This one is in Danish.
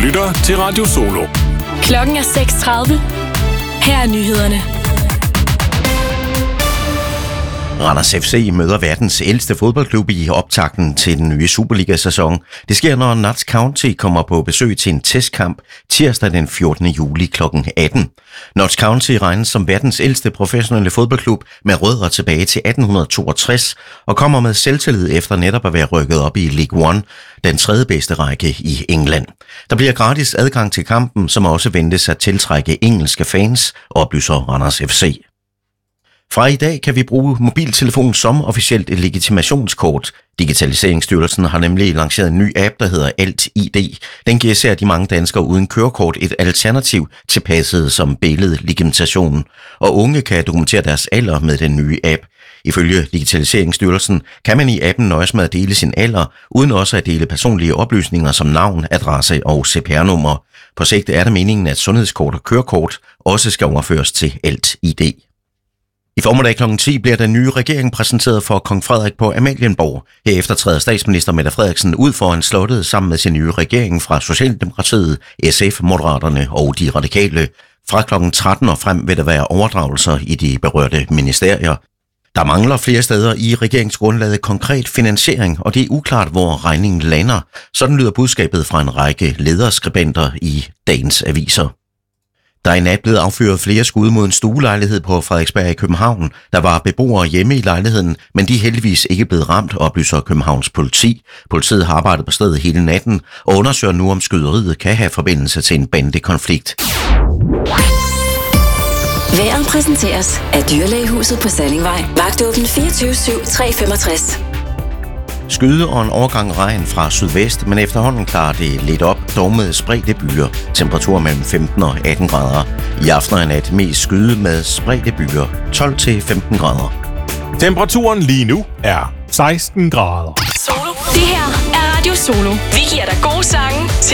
lytter til Radio Solo. Klokken er 6:30. Her er nyhederne. Randers FC møder verdens ældste fodboldklub i optakten til den nye Superliga-sæson. Det sker, når Notts County kommer på besøg til en testkamp tirsdag den 14. juli kl. 18. Notts County regnes som verdens ældste professionelle fodboldklub med rødder tilbage til 1862 og kommer med selvtillid efter netop at være rykket op i League One, den tredje bedste række i England. Der bliver gratis adgang til kampen, som også ventes at tiltrække engelske fans, oplyser Randers FC. Fra i dag kan vi bruge mobiltelefon som officielt legitimationskort. Digitaliseringsstyrelsen har nemlig lanceret en ny app, der hedder Alt-ID. Den giver især de mange danskere uden kørekort et alternativ til passet som billedlegitimation. Og unge kan dokumentere deres alder med den nye app. Ifølge Digitaliseringsstyrelsen kan man i appen nøjes med at dele sin alder, uden også at dele personlige oplysninger som navn, adresse og CPR-nummer. På sigt er det meningen, at sundhedskort og kørekort også skal overføres til Alt-ID. I formiddag kl. 10 bliver den nye regering præsenteret for kong Frederik på Amalienborg. Herefter træder statsminister Mette Frederiksen ud foran slottet sammen med sin nye regering fra Socialdemokratiet, SF, Moderaterne og de radikale. Fra kl. 13 og frem vil der være overdragelser i de berørte ministerier. Der mangler flere steder i regeringsgrundlaget konkret finansiering, og det er uklart, hvor regningen lander. Sådan lyder budskabet fra en række lederskribenter i dagens aviser. Der er i nat blevet affyret flere skud mod en stuelejlighed på Frederiksberg i København. Der var beboere hjemme i lejligheden, men de er heldigvis ikke blevet ramt, oplyser Københavns politi. Politiet har arbejdet på stedet hele natten og undersøger nu, om skyderiet kan have forbindelse til en bandekonflikt. Vejret præsenteres af Dyrlægehuset på Sallingvej. Vagtåben 24/7/365. Skyde og en overgang regn fra sydvest, men efterhånden klarer det lidt op, dog med spredte byer. Temperatur mellem 15 og 18 grader. I aften og nat mest skyde med spredte byer, 12 til 15 grader. Temperaturen lige nu er 16 grader. Solo. Det her er Radio Solo. Vi giver dig gode sange til